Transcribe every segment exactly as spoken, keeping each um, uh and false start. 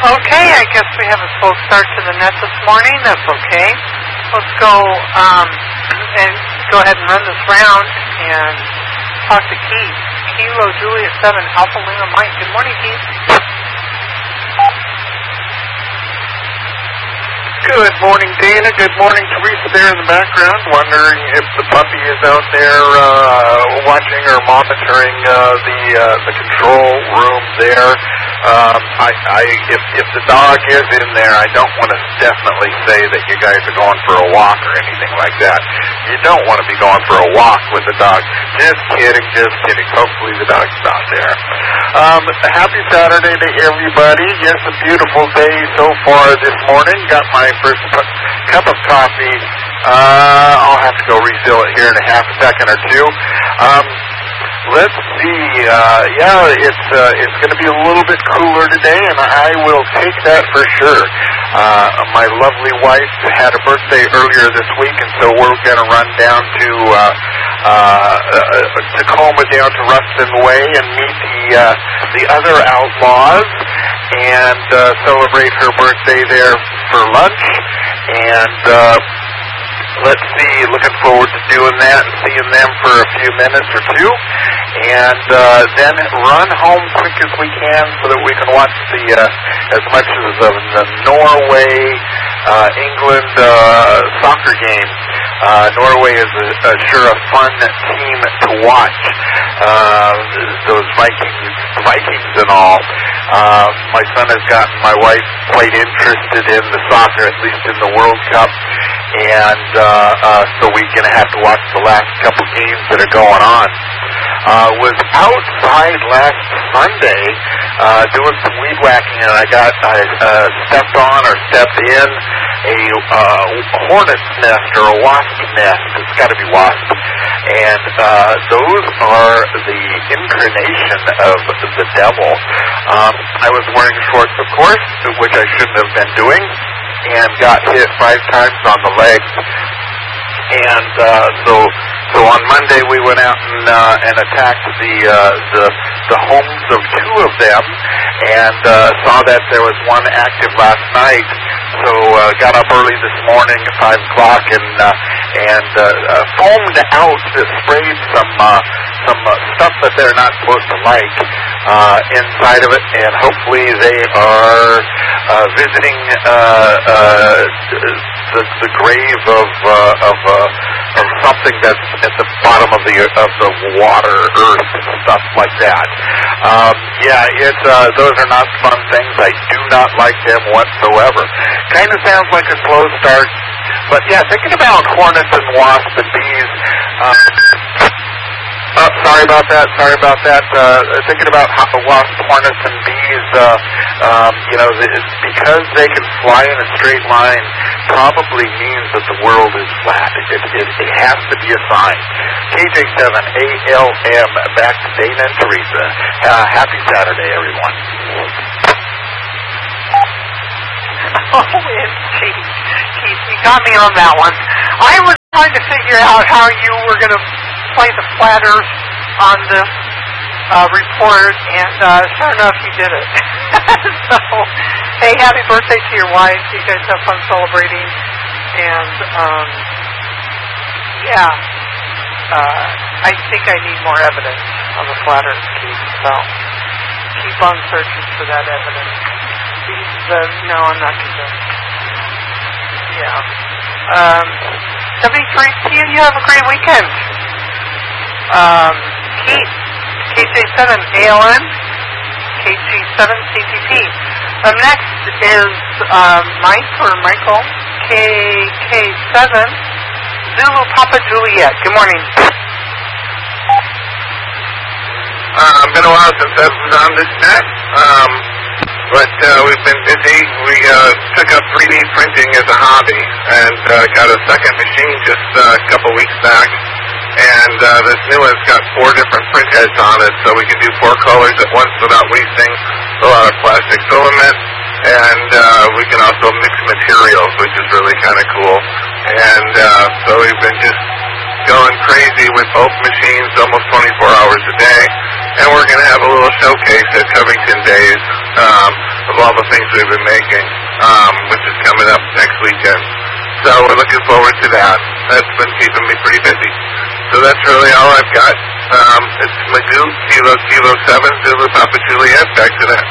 Okay, I guess we have a slow start to the net this morning. That's okay. Let's go um, and go ahead and run this round and talk to Keith. Kilo Juliet seven Alpha Lima Mike. Good morning, Keith. Good morning, Dana. Good morning, Teresa there in the background. Wondering if the puppy is out there uh, watching or monitoring uh, the uh, the control room there. Um, I, I, if, if the dog is in there, I don't want to definitely say that you guys are going for a walk or anything like that. You don't want to be going for a walk with the dog. Just kidding, just kidding. Hopefully the dog's not there. Um, happy Saturday to everybody. Yes, a beautiful day so far this morning. Got my first pu- cup of coffee. Uh, I'll have to go refill it here in a half a second or two. Um, Let's see. Uh, yeah, it's uh, it's going to be a little bit cooler today, and I will take that for sure. Uh, my lovely wife had a birthday earlier this week, and so we're going to run down to uh, uh, uh, Tacoma, down to Ruston Way, and meet the uh, the other outlaws and uh, celebrate her birthday there for lunch. And uh, let's see, looking forward to doing that and seeing them for a few minutes or two. And uh, then run home quick as we can so that we can watch the uh, as much as of the Norway uh, England uh, soccer game. Uh, Norway is a, a sure a fun team to watch. Uh, those Vikings, Vikings and all. Uh, my son has gotten my wife quite interested in the soccer, at least in the World Cup. And uh, uh, so we're going to have to watch the last couple games that are going on. Uh, was outside last Sunday uh, doing some weed whacking, and I got I uh, stepped on or stepped in a uh, hornet's nest or a wasp nest. It's got to be wasp, and uh, those are the incarnation of the devil. Um, I was wearing shorts, of course, which I shouldn't have been doing, and got hit five times on the legs. And uh, so, so on Monday we went out and uh, and attacked the uh, the the homes of two of them, and uh, saw that there was one active last night. So uh, got up early this morning at five o'clock and uh, and uh, uh, foamed out, uh, sprayed some uh, some uh, stuff that they're not supposed to like uh, inside of it, and hopefully they are uh, visiting uh, uh, the the grave of uh, of uh, of something that's at the bottom of the of the water, earth, and stuff like that. Um, yeah, it's uh, those are not fun things. I do not like them whatsoever. Kind of sounds like a slow start, but yeah, thinking about hornets and wasps and bees. Uh, Uh, sorry about that. Sorry about that. Uh, thinking about how the wasps, hornets, and bees, uh, um, you know, the, because they can fly in a straight line, probably means that the world is flat. It, it, it has to be a sign. K J seven A L M. Back to Dana and Teresa. Uh, happy Saturday, everyone. Oh, Keith, Keith, you got me on that one. I was trying to figure out how you were going to play the flat earth on this uh, report, and uh, sure enough, you did it. So, hey, happy birthday to your wife. You guys have fun celebrating. And, um, yeah, uh, I think I need more evidence on the flat earth, Keith. So, keep on searching for that evidence. The, no, I'm not convinced. Yeah. Um, seventy-three P M, you have a great weekend. Um, Keith, K J seven A L M, K G seven C T P. Up next is um, Mike or Michael, K K seven Zulu Papa Juliet. Good morning. Uh, been a while since I've been on this net, um, but uh, we've been busy. We uh, took up three D printing as a hobby and uh, got a second machine just uh, a couple weeks back. And uh, this new one's got four different print heads on it, so we can do four colors at once without wasting a lot of plastic filament. And uh, we can also mix materials, which is really kind of cool. And uh, so we've been just going crazy with both machines almost twenty-four hours a day. And we're going to have a little showcase at Covington Days um, of all the things we've been making, um, which is coming up next weekend. So we're looking forward to that. That's been keeping me pretty busy. So that's really all I've got. Um, it's Magoo, Kilo, Kilo seven, Zulu, Papa Juliet, back to that.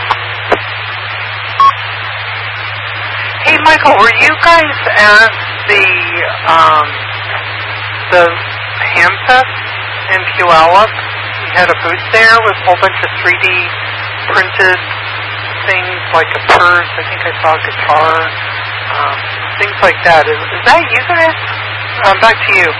Hey, Michael, were you guys at the, um, the Hamfest in Puyallup? You had a booth there with a whole bunch of three D printed things like a purse. I think I saw a guitar, um, things like that. Is, is that you guys? Um, back to you.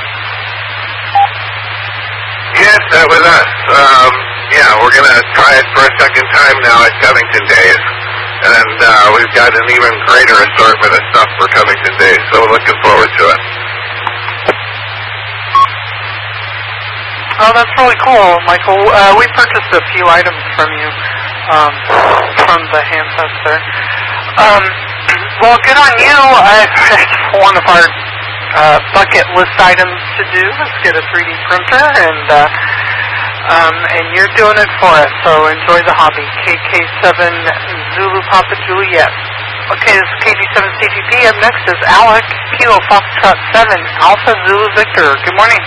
Yes, that was us. Um, yeah, we're going to try it for a second time now at Covington Days. And uh, we've got an even greater assortment of stuff for Covington Days, so we're looking forward to it. Oh, that's really cool, Michael. Uh, we purchased a few items from you, um, from the Hamfest there. Um, well, good on you. I, it's one of our uh, bucket list items to do is get a three D printer, and uh, um, and you're doing it for us, so enjoy the hobby. K K seven Zulu Papa Juliet. Okay, this is K G seven C G P. Up next is Alec, Kilo Foxtrot seven, Alpha Zulu Victor. Good morning.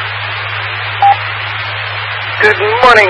Good morning,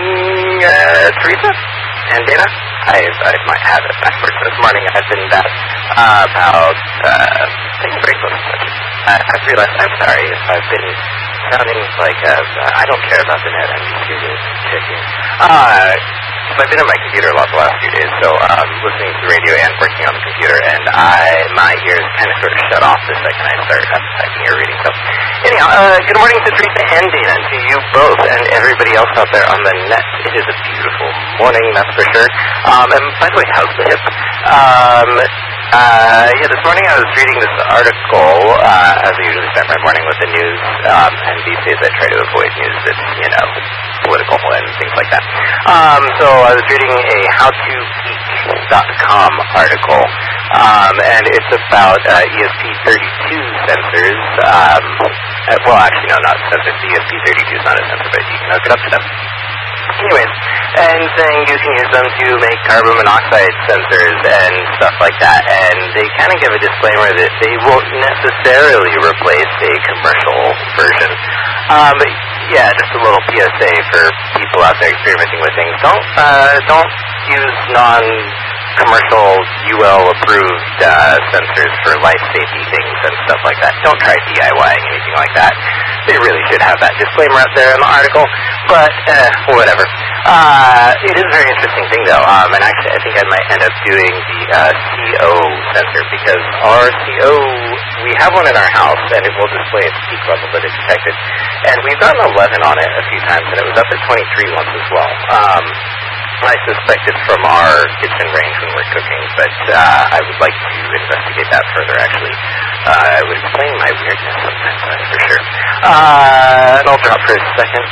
uh, Teresa and Dana. I, I might have it backwards. This morning I've been that uh, about uh, things very close to touch. I, I've realized, I'm sorry if I've been sounding like uh, I don't care about the net. I'm just using checking. Uh, so I've been on my computer a lot the last few days, so um, listening to the radio and working on the computer, and I my ears kind of sort of shut off the second I started typing or reading. So anyhow, uh, good morning to Teresa and Dana, to you both and everybody else out there on the net. It is a beautiful morning, that's for sure. Um, and by the way, how's the hip? Um, uh, yeah, this morning I was reading this article, uh, as I usually start my morning with the news, um, and these days I try to avoid news that's, you know, political and things like that. Um, so I was reading a how to geek dot com article, um, and it's about uh, E S P thirty-two sensors. Um, uh, well, actually, no, not sensors. E S P thirty-two is not a sensor, but you can hook it up to them. Anyways, and saying you can use them to make carbon monoxide sensors and stuff like that, and they kind of give a disclaimer that they won't necessarily replace a commercial version. Um, but yeah, just a little P S A for people out there experimenting with things. Don't uh, don't use non-commercial U L approved uh, sensors for life safety things and stuff like that. Don't try DIYing anything like that. They really should have that disclaimer out there in the article, but uh, whatever. Uh, it is a very interesting thing, though, um, and actually I think I might end up doing the uh, C O sensor, because our C O, we have one in our house, and it will display its peak level that it detected, and we've gotten eleven on it a few times, and it was up at twenty-three once as well. Um, I suspect it's from our kitchen range when we're cooking, but uh, I would like to investigate that further, actually. Uh, it would explain my weirdness sometimes, that's for sure. Uh, and I'll drop for a second.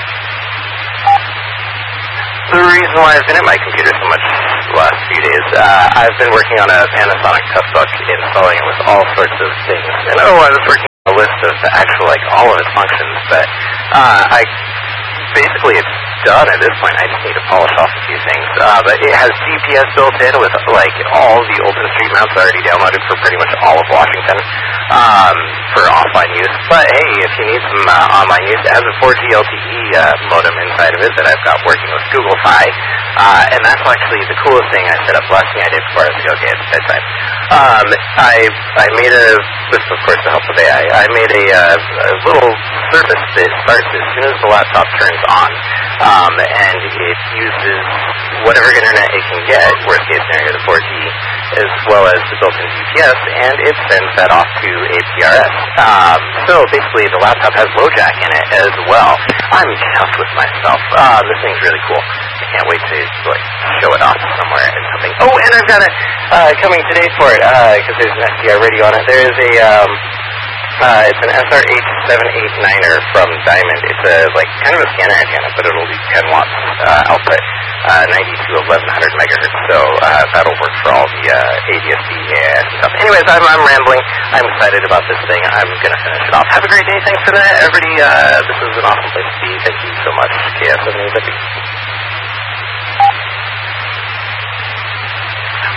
The reason why I've been at my computer so much the last few days, uh, I've been working on a Panasonic Toughbook, installing it with all sorts of things. And oh, I was working on a list of the actual, like, all of its functions, but uh, I basically it's done at this point. I just need to polish off a few things. Uh, but it has G P S built in with, like, all the OpenStreetMaps already downloaded for pretty much all of Washington um, for offline use. But hey, if you need some uh, online use, it has a four G L T E uh, modem inside of it that I've got working with Google Fi. Uh, and that's actually the coolest thing I set up. Last thing I did before I was like, okay, it's bedtime. Um, I I made a, with of course the help of A I, I made a, uh, a little service that starts as soon as the laptop turns on. Um, and it uses whatever internet it can get, worst case scenario the four G, as well as the built-in G P S, and it sends that off to A P R S. Um, so basically the laptop has LoJack in it as well. I'm chuffed with myself. Uh, this thing's really cool. I can't wait to like show it off somewhere and something. Oh, and I've got it uh, coming today for it, because uh, there's an S D R radio on it. There is a... Um, Uh, it's an S R H seven eighty-niner from Diamond. It's a, like, kind of a scanner antenna, but it'll be ten watts uh, output, uh, ninety to eleven hundred megahertz. So uh, that'll work for all the uh, A D S B and stuff. Anyways, I'm, I'm rambling. I'm excited about this thing. I'm going to finish it off. Have a great day. Thanks for that, everybody. Uh, this is an awesome place to be. Thank you so much, K S seven eighty.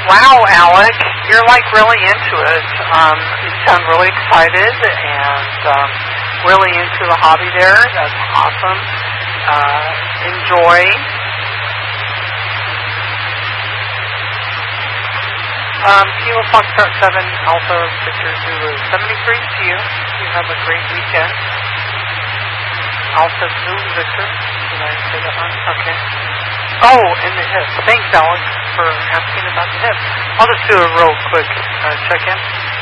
Wow, Alec, you're like really into it. Um, you sound really excited and um, really into the hobby there. That's awesome. Uh, enjoy. Um, Kilo Foxtrot seven, Alpha Victor Zulu seventy-three to you. You have a great weekend. Alpha Zulu Victor. Did I say that wrong? Okay. Oh, and the hip. Thanks, Alex, for asking about the hip. I'll just do a real quick uh, check-in.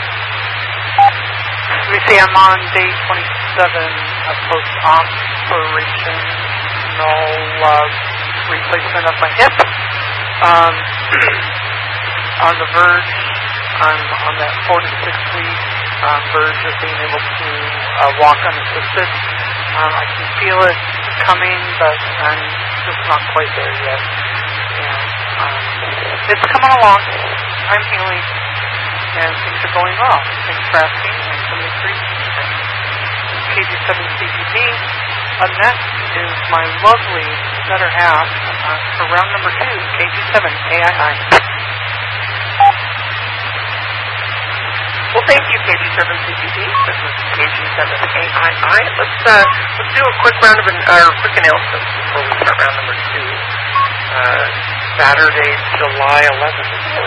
Let me see, I'm on day twenty-seven of post-operational uh, replacement of my hip. Um, on the verge, I'm on that four to six week um, verge of being able to uh, walk unassisted. Um, I can feel it coming, but I'm just not quite there yet. And, um, it's coming along. I'm healing, and things are going well. Thanks for asking. I'm seventy-three. K G seven C P P. Up next is my lovely better half uh, for round number two, K G seven A I I. Well, thank you, K G seven C P P. This is K G seven A I I. Let's uh, let's do a quick round of an, uh, quick announcements before we start round number two. Uh, Saturday, July eleventh.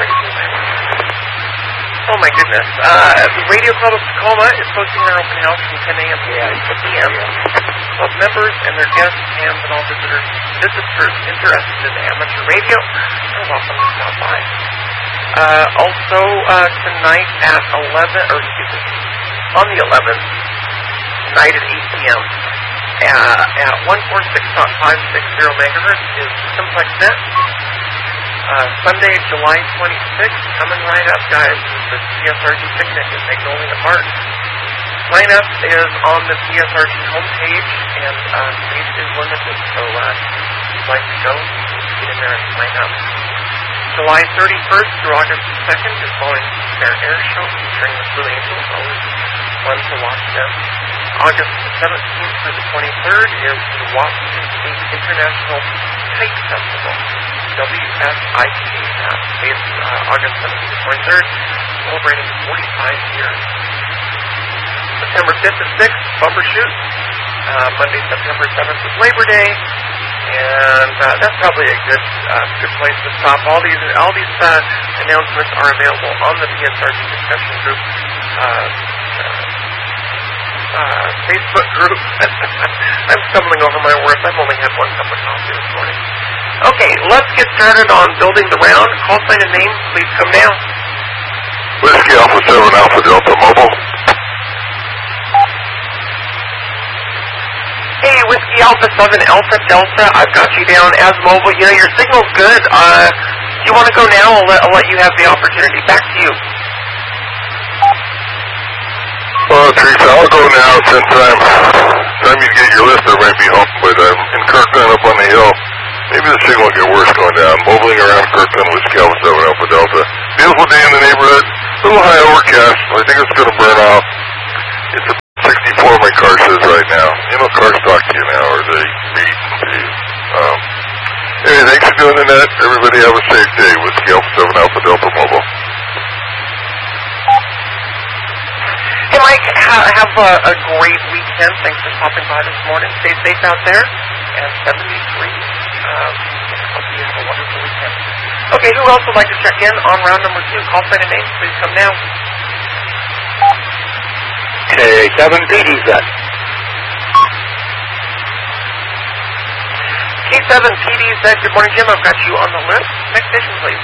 Oh my goodness! Uh, the Radio Club of Tacoma is hosting their open house from ten a.m. to six p.m. Club members and their guests, fans, and all visitors, visitors interested in amateur radio are welcome to stop by. Uh, also, uh, tonight at eleven, or excuse me, on the eleventh, tonight at eight p.m., uh, at one forty-six point five six zero megahertz is Simplex Net. Uh, Sunday, July twenty-sixth, coming right up, guys, the P S R G picnic in Magnolia Park. Sign up is on the P S R G homepage, and uh, space is limited, so uh, if you'd like to go, get in there and sign up. July thirty-first through August second is Boeing Fair Air Show featuring the Blue Angels. Always fun to watch them. August seventeenth through the twenty-third is the Washington State International Kite Festival, W S I T. Uh, it's uh, August seventeenth to twenty-third, celebrating forty-five years. September fifth and sixth, Bumper Shoot. Uh, Monday, September seventh is Labor Day. And uh, that's probably a good uh, good place to stop. All these all these uh, announcements are available on the P S R G discussion group, uh, uh, Facebook group. I'm stumbling over my words. I've only had one cup of coffee this morning. Okay, let's get started on building the round. Call sign and name, please come now. Whiskey Alpha seven Alpha Delta Mobile. Hey, Whiskey Alpha seven Alpha Delta, I've got you down as mobile. You know, your signal's good. Uh, you want to go now? I'll let, I'll let you have the opportunity. Back to you. Well, Teresa, I'll go now since I'm, time you get your list, I might be home, but I'm in Kirkland up on the hill. Maybe the signal will get worse going down. Mobiling around Kirkland, Whiskey Alpha seven Alpha Delta. Beautiful day in the neighborhood. A little high overcast. I think it's going to burn off. It's a sixty-four my car says right now. You know, cars talk to you now, or they read to you. Um, anyway, thanks for doing the net. Everybody have a safe day. Whiskey Alpha seven Alpha Delta Mobile. Hey, Mike, ha- have a, a great weekend. Thanks for stopping by this morning. Stay safe out there. And seventy-three. Um, hope you have a wonderful weekend. Okay, who else would like to check in on round number two? Call sign and name. Please come now. K seven P D Z. K seven P D Z, good morning, Jim. I've got you on the list. Next station, please.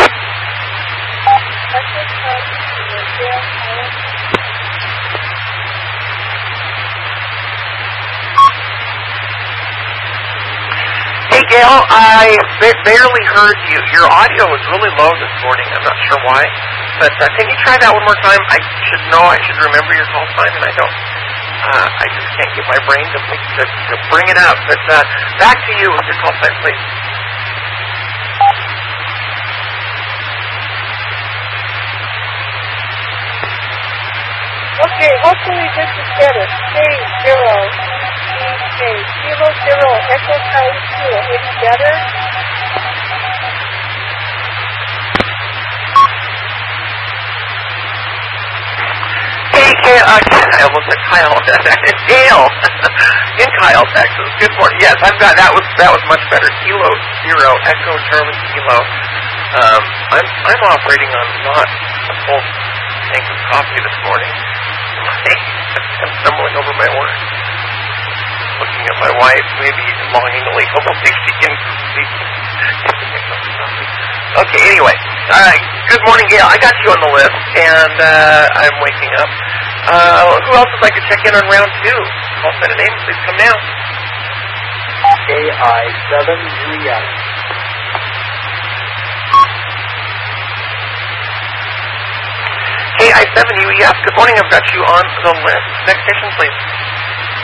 Hey, Gail, I ba- barely heard you. Your audio was really low this morning. I'm not sure why. But uh, can you try that one more time? I should know. I should remember your call sign, and I don't. Uh, I just can't get my brain to, to, to bring it up. But uh, back to you with your call sign, please. Okay, hopefully this is better. Stay zero. Okay, zero, zero, echo times two. Any better? Gail, uh, I almost said Kyle. Gail, in Kyle, Texas. Good morning. Yes, I've got that was that was much better. Kilo Zero Echo Charlie Kilo. Um, I'm I'm operating on not a full tank of coffee this morning. I'm stumbling over my words. Looking at my wife, maybe longingly, hoping she can sleep. Okay, anyway. All right. Good morning, Gail. I got you on the list, and uh, I'm waking up. Uh, who else would like to check in on round two? Call sign and name, please come now. K I seven U F. K I seven U E F. Good morning. I've got you on the list. Next station, please.